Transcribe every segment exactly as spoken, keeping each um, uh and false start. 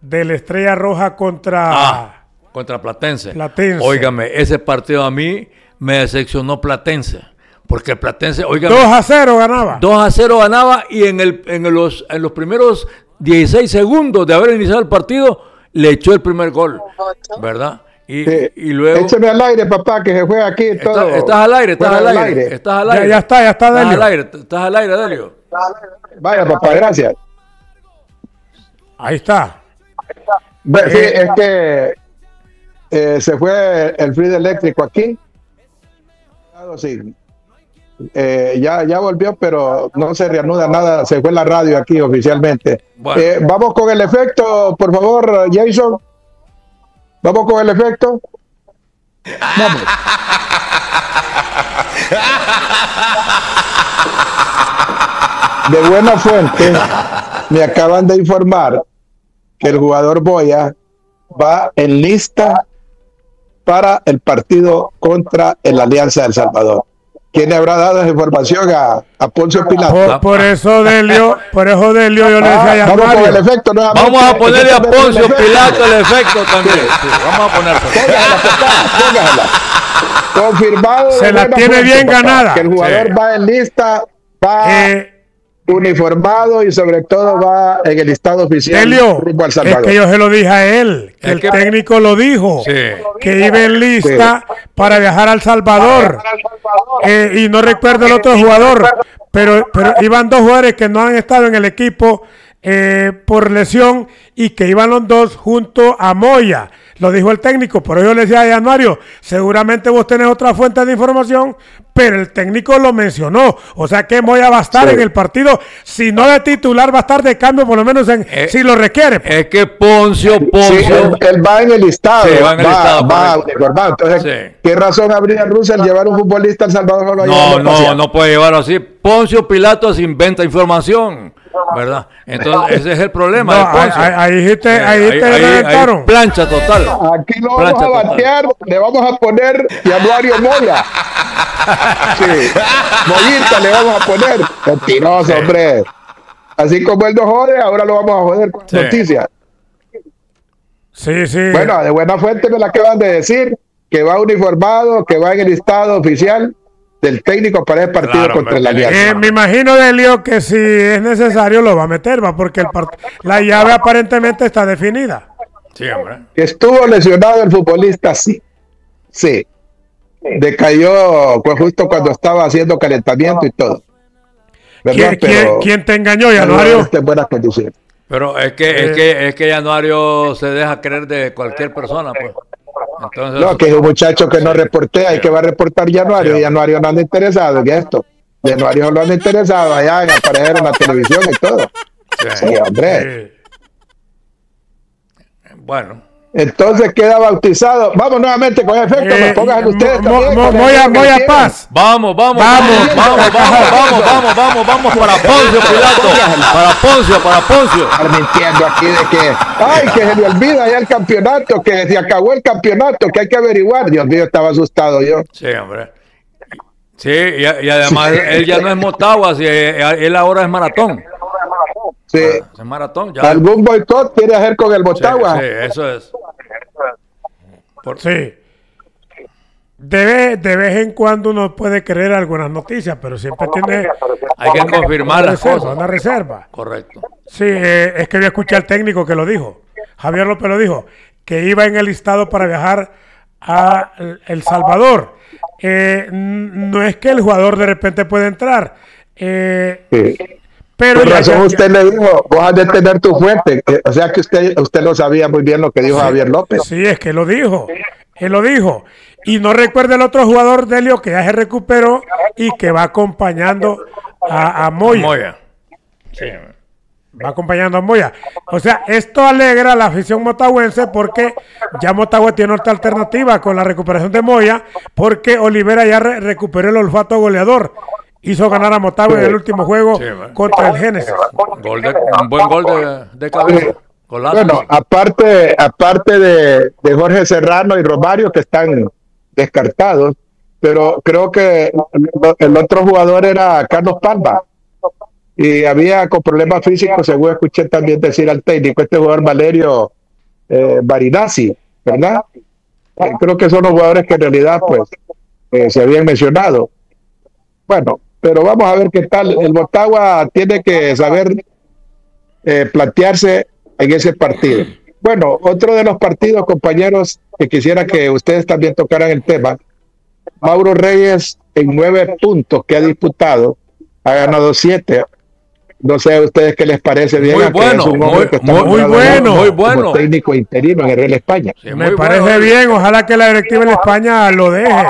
de la Estrella Roja contra... Ah, contra Platense. Platense. Óigame, ese partido a mí me decepcionó Platense. Porque Platense, óigame... dos a cero ganaba. dos a cero ganaba y en, el, en, los, en los primeros dieciséis segundos de haber iniciado el partido, le echó el primer gol, ¿verdad? Y, sí. y luego... Écheme al aire, papá, que se juega aquí todo. Está, estás al aire, estás al aire, aire. Estás al aire. Ya, ya está, ya está, Delio. Estás al aire, estás al aire, Delio. Vaya, papá, gracias. Ahí está. Bueno, sí, es que eh, se fue el frío eléctrico aquí. Sí. Eh, ya, ya volvió, pero no se reanuda nada. Se fue la radio aquí oficialmente. Bueno. Eh, vamos con el efecto, por favor, Jason. Vamos con el efecto. Vamos. De buena fuente me acaban de informar que el jugador Moya va en lista para el partido contra el Alianza del Salvador. ¿Quién le habrá dado esa información a, a Poncio Pilato? Por, por eso Delio, por eso Delio yo le decía a vamos con el efecto nuevamente. Vamos a ponerle a Poncio Pilato el efecto también. Sí, vamos a ponérselo. Póngala, confirmado. Se la tiene fuente, bien papá, ganada. Que el jugador sí. va en lista, va eh, uniformado y sobre todo va en el listado oficial. Delio, rumbo al Salvador. Es que yo se lo dije a él, que es el que... técnico lo dijo, sí. que iba en lista sí. para viajar al Salvador. Eh, y no recuerdo el otro jugador, pero, pero iban dos jugadores que no han estado en el equipo eh, por lesión y que iban los dos junto a Moya. Lo dijo el técnico, por eso le decía a Januario, seguramente vos tenés otra fuente de información, pero el técnico lo mencionó. O sea que Moya va a estar sí. en el partido, si no de titular, va a estar de cambio, por lo menos en, eh, si lo requiere. Es que Poncio, Poncio. Sí, él, él va en el listado. Sí, va en el va, listado. Va, va Entonces, sí. ¿qué razón habría Russell llevar un futbolista al Salvador? No, no, no, no puede llevarlo así. Poncio Pilato se inventa información. ¿Verdad? Entonces ese es el problema. No, ahí, ahí, ahí te, ahí ahí, te ahí, reventaron. Ahí, plancha total. Aquí lo vamos plancha a batear, total. Le vamos a poner Januario Moya. Sí. Mollita le vamos a poner. Mentiroso, sí. hombre. Así como él nos jode, ahora lo vamos a joder con sí. noticias. Sí, sí. Bueno, de buena fuente me la acaban de decir, que va uniformado, que va en el listado oficial del técnico para el partido claro, contra el Alianza. Eh, me imagino, Delio, que si es necesario lo va a meter, va, porque el part- la llave aparentemente está definida. Sí, hombre. Estuvo lesionado el futbolista, sí. Sí. Decayó pues, justo cuando estaba haciendo calentamiento y todo. ¿Quién, Pero, ¿quién, ¿Quién te engañó, Januario? En buenas condiciones. Pero es que, eh. es que, es que Januario se deja creer de cualquier persona, pues. Entonces, no, que es un muchacho que sí, no reportea y que va a reportar Januario, sí, y Januario no anda interesado en esto. Januario no anda interesado allá en aparecer en la televisión y todo. Sí, sí hombre. Sí. Bueno. Entonces queda bautizado. Vamos nuevamente con efecto, eh, pongan ustedes mo, también. Mo, mo, Moya, Moya Paz. Vamos, vamos, vamos, vamos, vamos, vamos, vamos, vamos, vamos para Poncio Pilato. Para Poncio, para Poncio. Estar mintiendo aquí de que, ay, que se le olvida ya el campeonato, que se acabó el campeonato, que hay que averiguar. Dios mío, estaba asustado yo. Sí, hombre. Sí, y, y además él ya no es Motagua, si él ahora es Maratón. Sí. Ah, es Maratón. Ya. ¿Algún boicot quiere hacer con el Motagua? Sí, sí, eso es. Por... Sí. De vez, de vez en cuando uno puede creer algunas noticias, pero siempre tiene... Hay que confirmar las reserva, cosas. Una reserva. Correcto. Sí, eh, es que yo escuché al técnico que lo dijo. Javier López lo dijo, que iba en el listado para viajar a El Salvador. Eh, no es que el jugador de repente puede entrar. Eh, sí. Pero Por ya, razón ya, usted ya. le dijo, vos has de tener tu fuente. O sea que usted usted lo sabía muy bien lo que dijo sí, Javier López. Sí, es que lo dijo. Él lo dijo. Y no recuerda el otro jugador, Delio, que ya se recuperó y que va acompañando a, a Moya. Moya. Sí. Va acompañando a Moya. O sea, esto alegra a la afición motagüense porque ya Motagua tiene otra alternativa con la recuperación de Moya, porque Olivera ya re- recuperó el olfato goleador. Hizo ganar a Motagua en el último juego sí, contra el Génesis. Gol de, un buen gol de, de cabeza. Golazo. Bueno, aparte, aparte de, de Jorge Serrano y Romario, que están descartados, pero creo que el otro jugador era Carlos Palma. y había con problemas físicos, según escuché también decir al técnico, este jugador Valerio eh, Barinazzi, ¿verdad? Eh, creo que son los jugadores que en realidad pues eh, se habían mencionado. Bueno, pero vamos a ver qué tal. El Motagua tiene que saber eh, plantearse en ese partido. Bueno, otro de los partidos, compañeros, que quisiera que ustedes también tocaran el tema. Mauro Reyes, en nueve puntos que ha disputado, ha ganado siete. No sé a ustedes qué les parece bien. Muy bueno, muy, muy, muy bueno, muy bueno. Como técnico interino en el Real España. Sí, me parece bueno. bien. Ojalá que la directiva de España lo deje.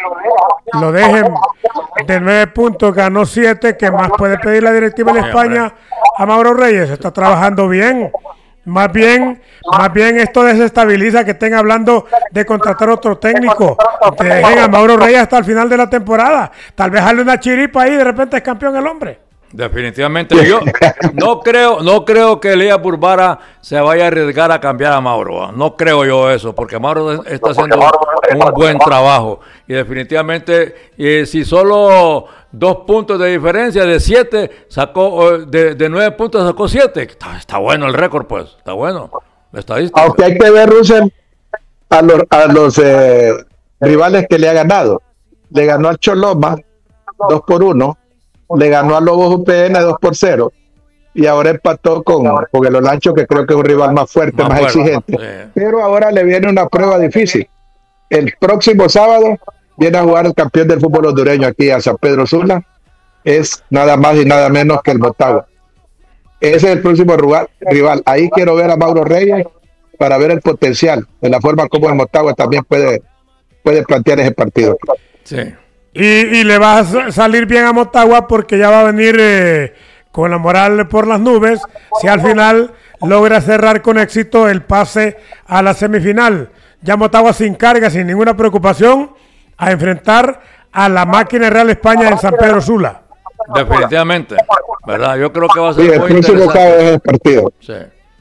Lo dejen de nueve puntos, ganó siete. ¿Qué más puede pedir la directiva de España a Mauro Reyes? Está trabajando bien. Más bien, más bien esto desestabiliza que estén hablando de contratar otro técnico. Que dejen a Mauro Reyes hasta el final de la temporada. Tal vez sale una chiripa ahí y de repente es campeón el hombre. Definitivamente, yo no creo, no creo que Elías Burbara se vaya a arriesgar a cambiar a Mauro. No creo yo eso, porque Mauro está haciendo un buen trabajo. Y definitivamente, eh, si solo dos puntos de diferencia de siete, sacó, de, de nueve puntos sacó siete. Está, está bueno el récord, pues, está bueno. La estadística. Aunque hay que ver, Russell, a los, a los eh, rivales que le ha ganado. Le ganó al Choloma dos por uno. Le ganó a Lobos U P N dos por cero y ahora empató con, con el Olancho, que creo que es un rival más fuerte, más, más fuerte, exigente. Sí. Pero ahora le viene una prueba difícil. El próximo sábado viene a jugar el campeón del fútbol hondureño aquí a San Pedro Sula. Es nada más y nada menos que el Motagua. Ese es el próximo rival. Ahí quiero ver a Mauro Reyes para ver el potencial, de la forma como el Motagua también puede, puede plantear ese partido. Sí. Y, y le va a salir bien a Motagua porque ya va a venir eh, con la moral por las nubes si al final logra cerrar con éxito el pase a la semifinal. Ya Motagua se encarga sin ninguna preocupación a enfrentar a la máquina Real España en San Pedro Sula. Definitivamente, ¿verdad? Yo creo que va a ser sí, muy interesante el partido. Sí.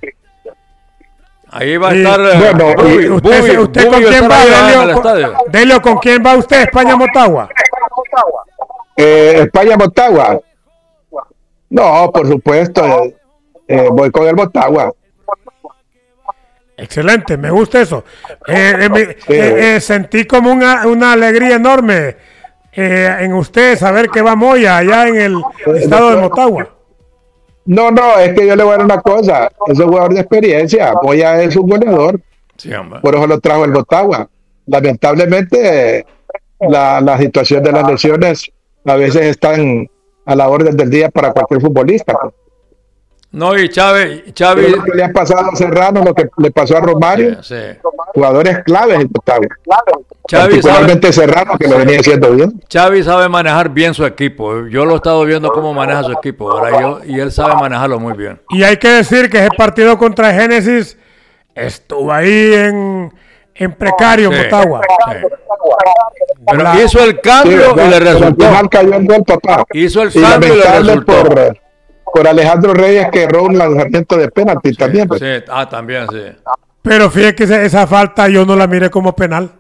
Ahí va a estar. Y, bueno, Bubi, usted, Bubi, usted Bubi con quién va, Delio, Delio, ¿con quién va usted? España Motagua. Eh, España Motagua. No, por supuesto. Eh, eh, voy con el Motagua. Excelente, me gusta eso. Eh, eh, me, sí. eh, eh, sentí como una, una alegría enorme eh, en usted saber que va Moya allá en el estado de Motagua. No, no, es que yo le voy a dar una cosa. Es un jugador de experiencia. Moya es un goleador. Sí, por eso lo trajo el Motagua. Lamentablemente, la, la situación de las lesiones a veces están a la orden del día para cualquier futbolista. No, y Chávez, Chávez... lo que le ha pasado a Serrano, lo que le pasó a Romario, sí, sí. Jugadores claves en Motagua. Particularmente sabe, Serrano, que sí. lo venía haciendo bien. Chávez sabe manejar bien su equipo. Yo lo he estado viendo cómo maneja su equipo, ¿verdad? Yo, y él sabe manejarlo muy bien. Y hay que decir que ese partido contra Génesis estuvo ahí en, en precario, sí, Motagua. Sí. Pero la, hizo el cambio sí, y le resultó. Cayó en gol, papá. Hizo el cambio y, y le resultó. Por, por Alejandro Reyes, que erró un lanzamiento de penalti, sí, también. Pues. Sí, ah, también, sí. Pero fíjate que esa, esa falta yo no la miré como penal.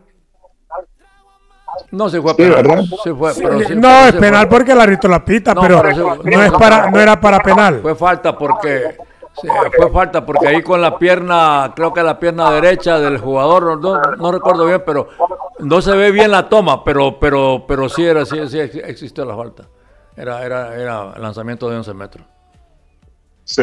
No se fue penal. Sí, ¿verdad? Sí fue, pero sí, no, es penal fue. Porque el árbitro la pita, no, pero, pero sí, no, no, es para, no era para penal. Fue falta porque sí, fue falta porque ahí con la pierna, creo que la pierna derecha del jugador, no, no recuerdo bien, pero no se ve bien la toma, pero pero pero sí era sí, sí existió la falta. Era era era el lanzamiento de once metros. Sí.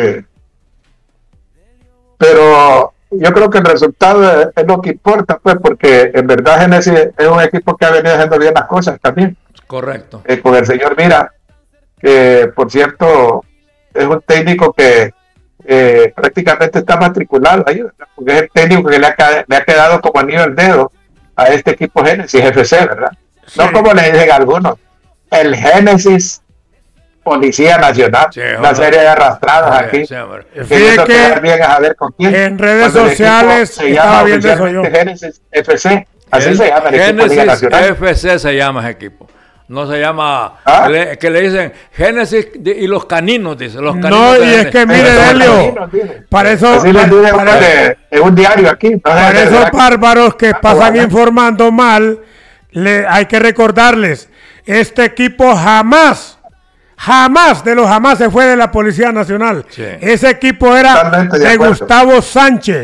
Pero yo creo que el resultado es, es lo que importa, pues, porque en verdad Génesis es un equipo que ha venido haciendo bien las cosas también. Correcto. Eh, con el señor Mira, que por cierto es un técnico que eh, prácticamente está matriculado ahí, ¿verdad? Porque es el técnico que le ha, le ha quedado como anillo al dedo a este equipo Génesis F C, ¿verdad? Sí. No como le dicen algunos, el Génesis Policía Nacional, sí, una serie de arrastradas sí, aquí. Sí, que que bien a ver con quién. En redes sociales se llama oficialmente Génesis F C, así el, se llama el Génesis equipo Liga Nacional. F C se llama ese equipo. No se llama, ¿ah? que, le, que le dicen Génesis de, y los caninos, dice. Los caninos no, y es que mire, Delio, para eso. Así les dicen para, es un diario aquí. No para esos bárbaros que pasan informando mal, le, hay que recordarles: este equipo jamás, jamás de los jamás se fue de la Policía Nacional. Sí. Ese equipo era de, de Gustavo Sánchez.